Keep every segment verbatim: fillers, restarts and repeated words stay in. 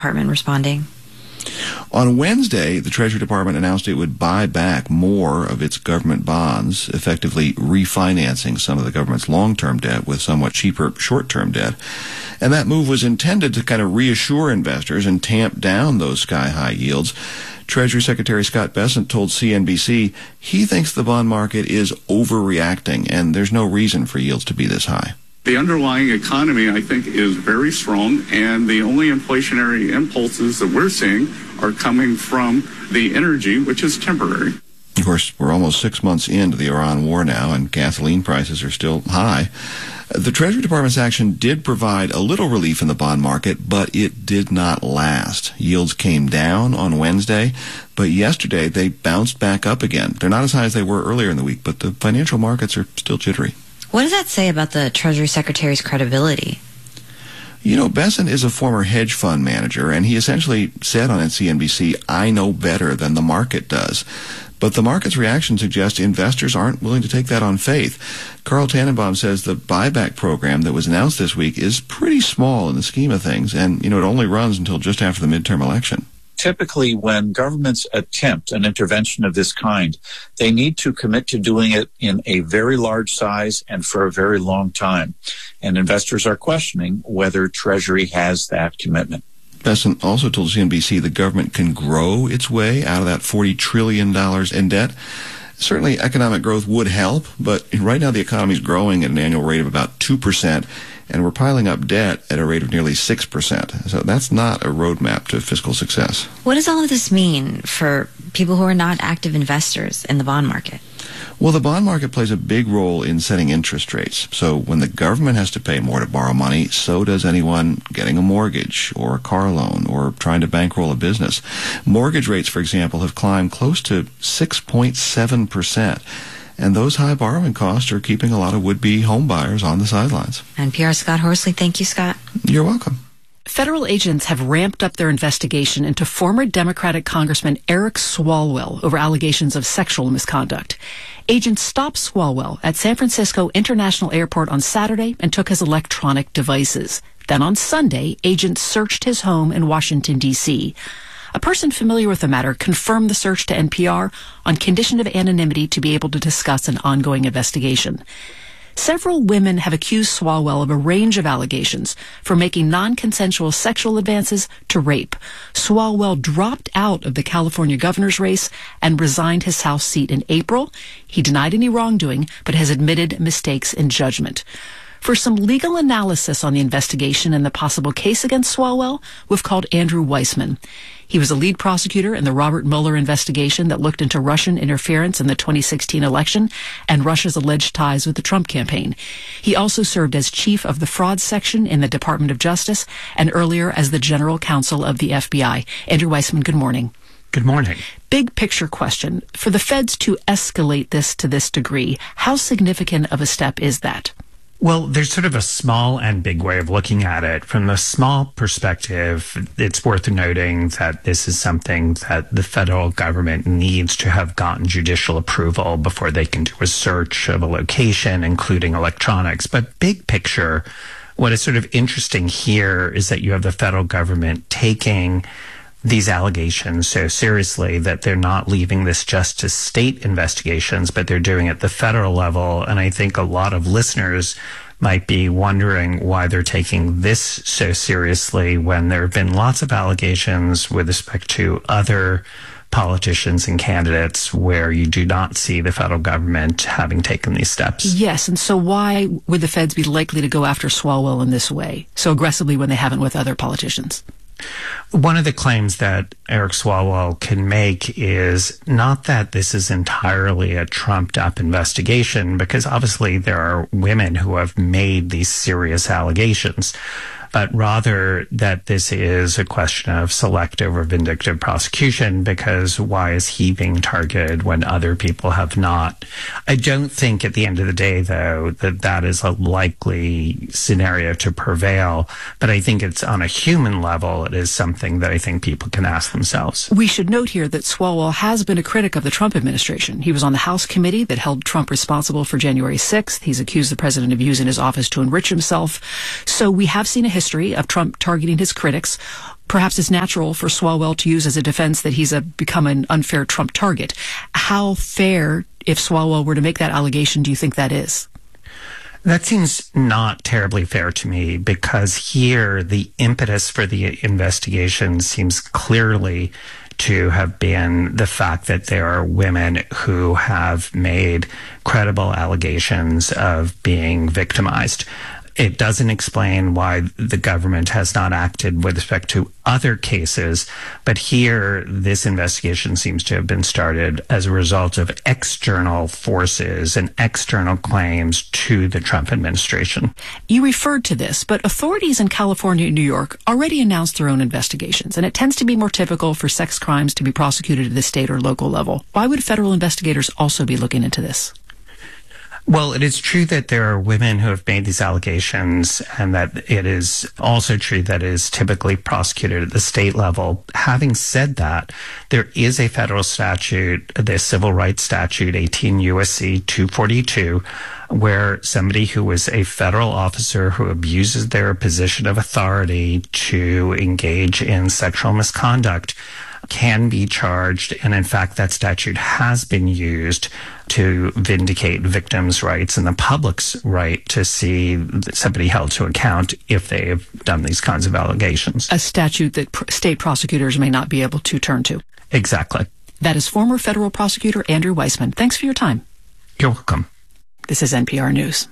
Department responding? On Wednesday, the Treasury Department announced it would buy back more of its government bonds, effectively refinancing some of the government's long-term debt with somewhat cheaper short-term debt. And that move was intended to kind of reassure investors and tamp down those sky-high yields. Treasury Secretary Scott Bessent told C N B C he thinks the bond market is overreacting and there's no reason for yields to be this high. The underlying economy, I think, is very strong, and the only inflationary impulses that we're seeing are coming from the energy, which is temporary. Of course, we're almost six months into the Iran war now, and gasoline prices are still high. The Treasury Department's action did provide a little relief in the bond market, but it did not last. Yields came down on Wednesday, but yesterday they bounced back up again. They're not as high as they were earlier in the week, but the financial markets are still jittery. What does that say about the Treasury Secretary's credibility? You know, Bessent is a former hedge fund manager, and he essentially said on C N B C, I know better than the market does. But the market's reaction suggests investors aren't willing to take that on faith. Carl Tannenbaum says the buyback program that was announced this week is pretty small in the scheme of things, and, you know, it only runs until just after the midterm election. Typically, when governments attempt an intervention of this kind, they need to commit to doing it in a very large size and for a very long time. And investors are questioning whether Treasury has that commitment. Bessent also told C N B C the government can grow its way out of that forty trillion dollars in debt. Certainly, economic growth would help, but right now the economy is growing at an annual rate of about two percent, and we're piling up debt at a rate of nearly six percent. So that's not a roadmap to fiscal success. What does all of this mean for people who are not active investors in the bond market? Well, the bond market plays a big role in setting interest rates. So when the government has to pay more to borrow money, so does anyone getting a mortgage or a car loan or trying to bankroll a business. Mortgage rates, for example, have climbed close to six point seven percent. And those high borrowing costs are keeping a lot of would-be home buyers on the sidelines. N P R's Scott Horsley. Thank you, Scott. You're welcome. Federal agents have ramped up their investigation into former Democratic Congressman Eric Swalwell over allegations of sexual misconduct. Agents stopped Swalwell at San Francisco International Airport on Saturday and took his electronic devices. Then on Sunday, agents searched his home in Washington, D C A person familiar with the matter confirmed the search to N P R on condition of anonymity to be able to discuss an ongoing investigation. Several women have accused Swalwell of a range of allegations, from making non-consensual sexual advances to rape. Swalwell dropped out of the California governor's race and resigned his House seat in April. He denied any wrongdoing, but has admitted mistakes in judgment. For some legal analysis on the investigation and the possible case against Swalwell, we've called Andrew Weissman. He was a lead prosecutor in the Robert Mueller investigation that looked into Russian interference in the twenty sixteen election and Russia's alleged ties with the Trump campaign. He also served as chief of the fraud section in the Department of Justice and earlier as the general counsel of the F B I. Andrew Weissman, good morning. Good morning. Big picture question. For the feds to escalate this to this degree, how significant of a step is that? Well, there's sort of a small and big way of looking at it. From the small perspective, it's worth noting that this is something that the federal government needs to have gotten judicial approval before they can do a search of a location, including electronics. But big picture, what is sort of interesting here is that you have the federal government taking these allegations so seriously that they're not leaving this just to state investigations, but they're doing it at the federal level. And I think a lot of listeners might be wondering why they're taking this so seriously when there have been lots of allegations with respect to other politicians and candidates where you do not see the federal government having taken these steps. Yes, and so why would the feds be likely to go after Swalwell in this way, so aggressively when they haven't with other politicians? One of the claims that Eric Swalwell can make is not that this is entirely a trumped-up investigation, because obviously there are women who have made these serious allegations, but rather that this is a question of selective or vindictive prosecution, because why is he being targeted when other people have not? I don't think at the end of the day, though, that that is a likely scenario to prevail, but I think it's on a human level, it is something that I think people can ask themselves. We should note here that Swalwell has been a critic of the Trump administration. He was on the House committee that held Trump responsible for January sixth. He's accused the president of using his office to enrich himself. So we have seen a history of Trump targeting his critics. perhaps it's natural for Swalwell to use as a defense that he's a, become an unfair Trump target. How fair, if Swalwell were to make that allegation, do you think that is? That seems not terribly fair to me, because here the impetus for the investigation seems clearly to have been the fact that there are women who have made credible allegations of being victimized. It doesn't explain why the government has not acted with respect to other cases, but here this investigation seems to have been started as a result of external forces and external claims to the Trump administration. You referred to this, but authorities in California and New York already announced their own investigations, and it tends to be more typical for sex crimes to be prosecuted at the state or local level. Why would federal investigators also be looking into this? Well, it is true that there are women who have made these allegations, and that it is also true that it is typically prosecuted at the state level. Having said that, there is a federal statute, the Civil Rights Statute, eighteen U S C two forty-two, where somebody who is a federal officer who abuses their position of authority to engage in sexual misconduct can be charged, and in fact that statute has been used to vindicate victims' rights and the public's right to see somebody held to account if they have done these kinds of allegations. A statute that pr- state prosecutors may not be able to turn to. Exactly. That is former federal prosecutor Andrew Weissman. Thanks for your time. You're welcome. This is N P R News.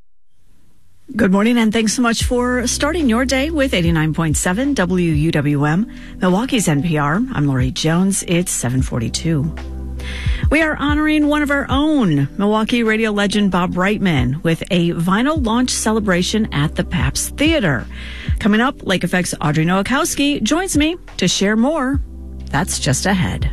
Good morning, and thanks so much for starting your day with eighty-nine point seven W U W M, Milwaukee's N P R. I'm Lori Jones. It's seven forty-two. We are honoring one of our own, Milwaukee radio legend Bob Reitman, with a vinyl launch celebration at the Pabst Theater. Coming up, Lake Effect's Audrey Nowakowski joins me to share more. That's just ahead.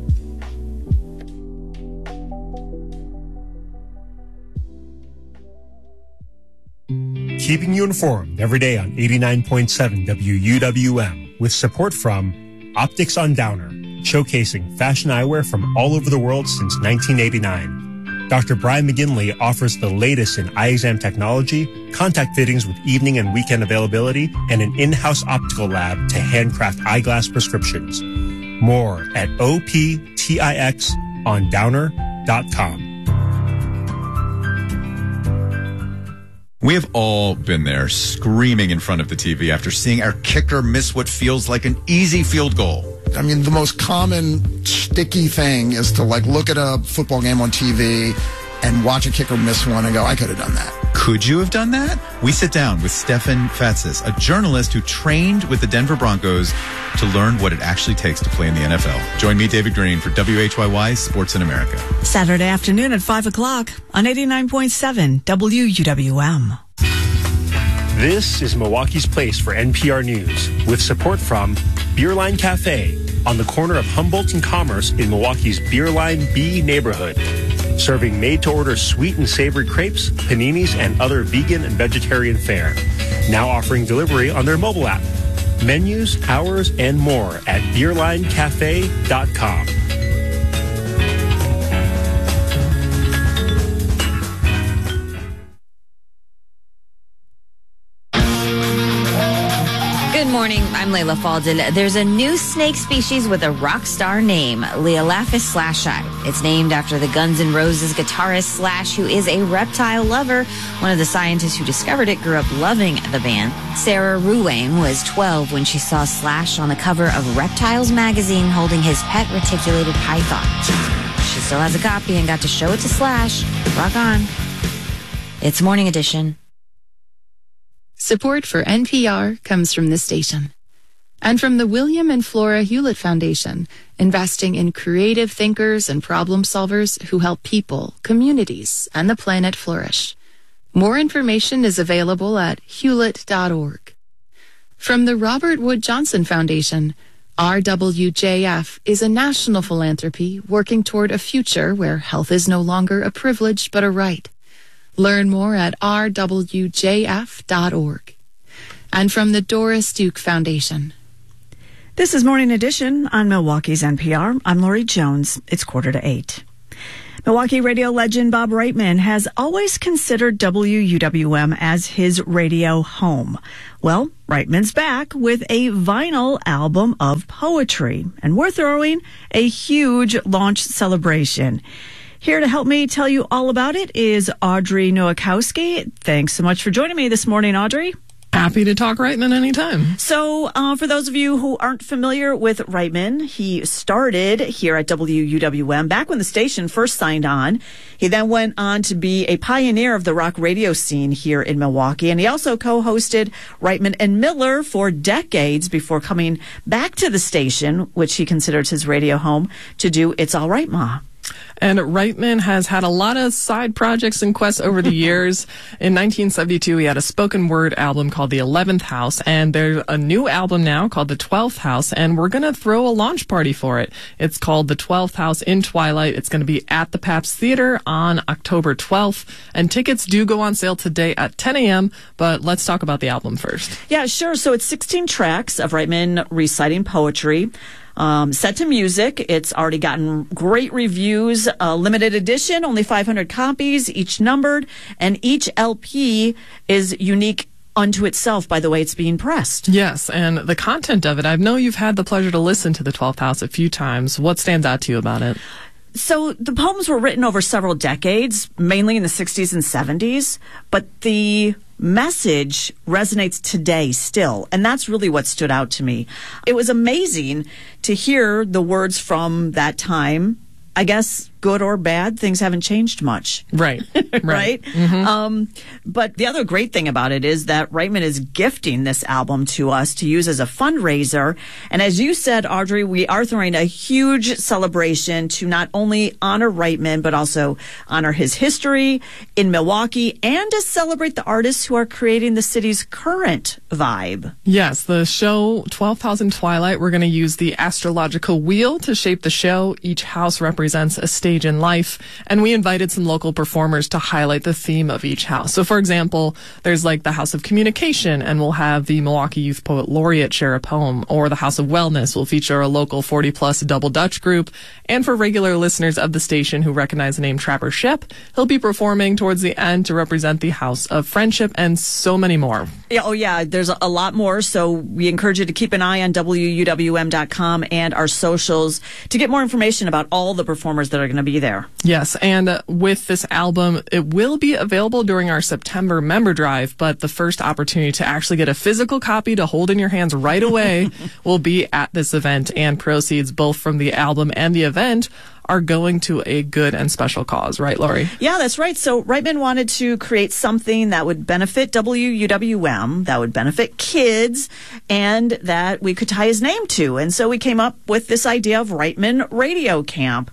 Keeping you informed every day on eighty-nine point seven W U W M with support from Optics on Downer, showcasing fashion eyewear from all over the world since nineteen eighty-nine. Doctor Brian McGinley offers the latest in eye exam technology, contact fittings with evening and weekend availability, and an in-house optical lab to handcraft eyeglass prescriptions. More at O P T I X on downer dot com. We have all been there screaming in front of the T V after seeing our kicker miss what feels like an easy field goal. I mean, the most common sticky thing is to like look at a football game on T V and watch a kicker miss one and go, I could have done that. Could you have done that? We sit down with Stefan Fatsis, a journalist who trained with the Denver Broncos to learn what it actually takes to play in the N F L. Join me, David Green, for W H Y Y Sports in America. Saturday afternoon at five o'clock on eighty-nine point seven W U W M. This is Milwaukee's Place for N P R News, with support from Beerline Cafe on the corner of Humboldt and Commerce in Milwaukee's Beerline B neighborhood. Serving made-to-order sweet and savory crepes, paninis, and other vegan and vegetarian fare. Now offering delivery on their mobile app. Menus, hours, and more at beerline cafe dot com. Good morning, I'm Layla Falden. There's a new snake species with a rock star name, Leolaphus slashii. It's named after the Guns N' Roses guitarist Slash, who is a reptile lover. One of the scientists who discovered it grew up loving the band. Sarah Ruane was twelve when she saw Slash on the cover of Reptiles magazine holding his pet reticulated python. She still has a copy and got to show it to Slash. Rock on. It's Morning Edition. Support for N P R comes from this station and from the William and Flora Hewlett Foundation, investing in creative thinkers and problem solvers who help people, communities, and the planet flourish. More information is available at hewlett dot org. From the Robert Wood Johnson Foundation, R W J F is a national philanthropy working toward a future where health is no longer a privilege but a right. Learn more at r w j f dot org. And from the Doris Duke Foundation. This is Morning Edition on Milwaukee's N P R. I'm Lori Jones. It's quarter to eight. Milwaukee radio legend Bob Reitman has always considered W U W M as his radio home. Well, Reitman's back with a vinyl album of poetry, and we're throwing a huge launch celebration. Here to help me tell you all about it is Audrey Nowakowski. Thanks so much for joining me this morning, Audrey. Happy to talk Reitman anytime. So, uh, for those of you who aren't familiar with Reitman, he started here at W U W M back when the station first signed on. He then went on to be a pioneer of the rock radio scene here in Milwaukee, and he also co-hosted Reitman and Miller for decades before coming back to the station, which he considers his radio home, to do It's All Right, Ma. And Reitman has had a lot of side projects and quests over the years. In nineteen seventy-two, he had a spoken word album called The eleventh House, and there's a new album now called The twelfth House, and we're going to throw a launch party for it. It's called The twelfth House in Twilight. It's going to be at the Pabst Theater on October twelfth, and tickets do go on sale today at ten a.m., but let's talk about the album first. Yeah, sure. So it's sixteen tracks of Reitman reciting poetry. Um, set to music. It's already gotten great reviews. Uh, limited edition, only five hundred copies, each numbered, and each L P is unique unto itself by the way it's being pressed. Yes, and the content of it, I know you've had the pleasure to listen to the twelfth House a few times. What stands out to you about it? So the poems were written over several decades, mainly in the sixties and seventies, but the message resonates today still, and that's really what stood out to me. It was amazing to hear the words from that time. I guess good or bad, things haven't changed much. Right. right? right. Mm-hmm. Um, but the other great thing about it is that Reitman is gifting this album to us to use as a fundraiser. And as you said, Audrey, we are throwing a huge celebration to not only honor Reitman, but also honor his history in Milwaukee and to celebrate the artists who are creating the city's current vibe. Yes, the show twelfth House in Twilight, we're going to use the astrological wheel to shape the show. Each house represents a stage in life, and we invited some local performers to highlight the theme of each house. So, for example, there's like the House of Communication, and we'll have the Milwaukee Youth Poet Laureate share a poem, or the House of Wellness will feature a local forty plus double Dutch group. And for regular listeners of the station who recognize the name Trapper Shep, he'll be performing towards the end to represent the House of Friendship, and so many more. Yeah, oh yeah, there's a lot more, so we encourage you to keep an eye on W U W M dot com and our socials to get more information about all the performers that are going to be there. Yes, and uh, with this album, it will be available during our September member drive, but the first opportunity to actually get a physical copy to hold in your hands right away will be at this event, and proceeds both from the album and the event are going to a good and special cause, right, Lori? Yeah, that's right. So Reitman wanted to create something that would benefit W U W M, that would benefit kids, and that we could tie his name to. And so we came up with this idea of Reitman Radio Camp.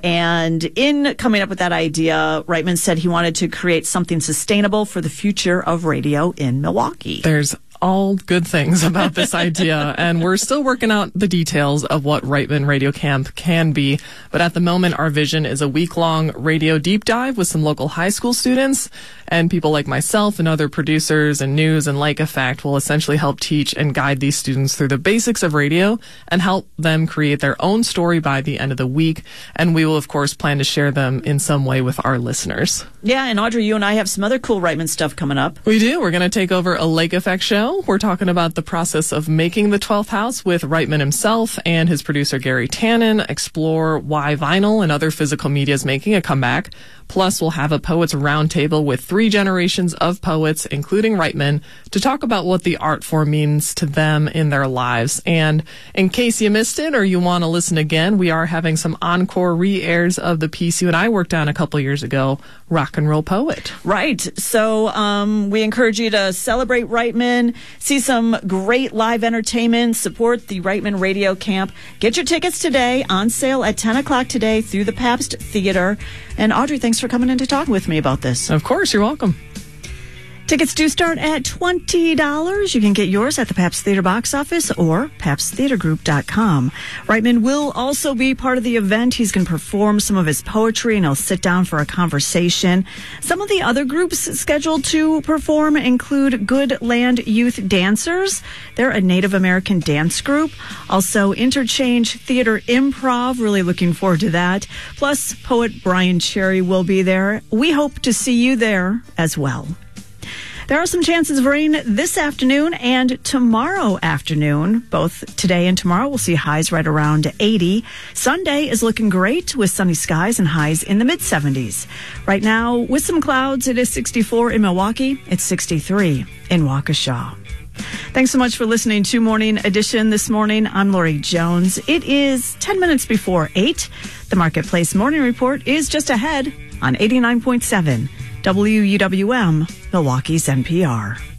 And in coming up with that idea, Reitman said he wanted to create something sustainable for the future of radio in Milwaukee. There's all good things about this idea, and we're still working out the details of what Reitman Radio Camp can be. But at the moment, our vision is a week-long radio deep dive with some local high school students, and people like myself and other producers and news and Like Effect will essentially help teach and guide these students through the basics of radio and help them create their own story by the end of the week. And we will, of course, plan to share them in some way with our listeners. Yeah, and Audrey, you and I have some other cool Reitman stuff coming up. We do. We're going to take over a Lake Effect show. We're talking about the process of making the twelfth House with Reitman himself and his producer Gary Tannen, explore why vinyl and other physical media is making a comeback. Plus, we'll have a Poets Roundtable with three generations of poets, including Reitman, to talk about what the art form means to them in their lives. And in case you missed it or you want to listen again, we are having some encore re-airs of the piece you and I worked on a couple years ago, Rock and Roll Poet. Right. So um, we encourage you to celebrate Reitman, see some great live entertainment, support the Reitman Radio Camp. Get your tickets today, on sale at ten o'clock today through the Pabst Theater. And Audrey, thanks for coming in to talk with me about this. Of course, you're welcome. Tickets do start at twenty dollars. You can get yours at the Pabst Theater box office or pabst theater group dot com. Reitman will also be part of the event. He's going to perform some of his poetry and he'll sit down for a conversation. Some of the other groups scheduled to perform include Good Land Youth Dancers. They're a Native American dance group. Also, Interchange Theater Improv. Really looking forward to that. Plus, poet Brian Cherry will be there. We hope to see you there as well. There are some chances of rain this afternoon and tomorrow afternoon. Both today and tomorrow we'll see highs right around eighty. Sunday is looking great with sunny skies and highs in the mid seventies. Right now, with some clouds, it is sixty-four in Milwaukee. It's sixty-three in Waukesha. Thanks so much for listening to Morning Edition this morning. I'm Lori Jones. It is ten minutes before eight. The Marketplace Morning Report is just ahead on eighty-nine point seven W U W M, Milwaukee's N P R.